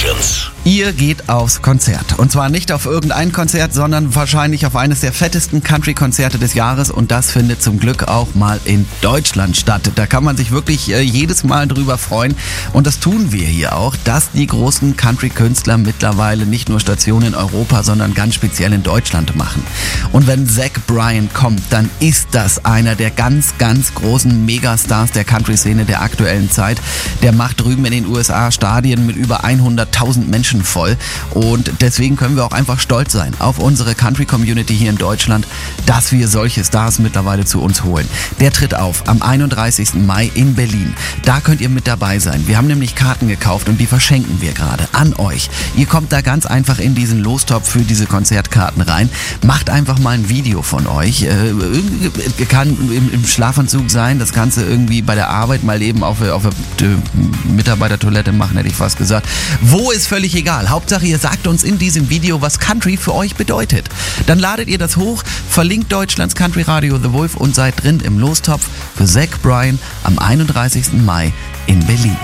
Legends. Ihr geht aufs Konzert. Und zwar nicht auf irgendein Konzert, sondern wahrscheinlich auf eines der fettesten Country-Konzerte des Jahres. Und das findet zum Glück auch mal in Deutschland statt. Da kann man sich wirklich jedes Mal drüber freuen. Und das tun wir hier auch, dass die großen Country-Künstler mittlerweile nicht nur Stationen in Europa, sondern ganz speziell in Deutschland machen. Und wenn Zach Bryan kommt, dann ist das einer der ganz, ganz großen Megastars der Country-Szene der aktuellen Zeit. Der macht drüben in den USA Stadien mit über 100.000 Menschen voll, und deswegen können wir auch einfach stolz sein auf unsere Country-Community hier in Deutschland, dass wir solche Stars mittlerweile zu uns holen. Der tritt auf am 31. Mai in Berlin. Da könnt ihr mit dabei sein. Wir haben nämlich Karten gekauft und die verschenken wir gerade an euch. Ihr kommt da ganz einfach in diesen Lostopf für diese Konzertkarten rein. Macht einfach mal ein Video von euch. Kann im Schlafanzug sein, das Ganze irgendwie bei der Arbeit mal eben auf der Mitarbeitertoilette machen, hätte ich fast gesagt. Wo ist völlig egal. Hauptsache, ihr sagt uns in diesem Video, was Country für euch bedeutet. Dann ladet ihr das hoch, verlinkt Deutschlands Country Radio The Wolf und seid drin im Lostopf für Zach Bryan am 31. Mai in Berlin.